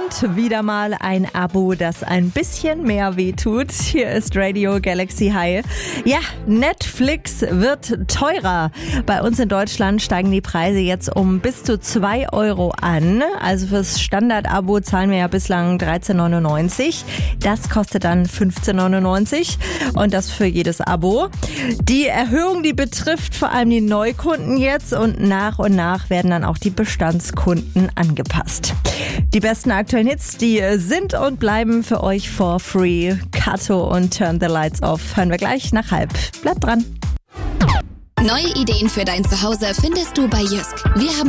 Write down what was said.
Und wieder mal ein Abo, das ein bisschen mehr wehtut. Hier ist Radio Galaxy High. Ja, Netflix wird teurer. Bei uns in Deutschland steigen die Preise jetzt um bis zu 2 Euro an. Also fürs Standard-Abo zahlen wir ja bislang 13,99. Das kostet dann 15,99 und das für jedes Abo. Die Erhöhung, die betrifft vor allem die Neukunden jetzt und nach werden dann auch die Bestandskunden angepasst. Die besten aktuellen Hits, die sind und bleiben für euch for free. Kato und Turn the Lights Off hören wir gleich nach 12:30. Bleibt dran. Neue Ideen für dein Zuhause findest du bei Jysk. Wir haben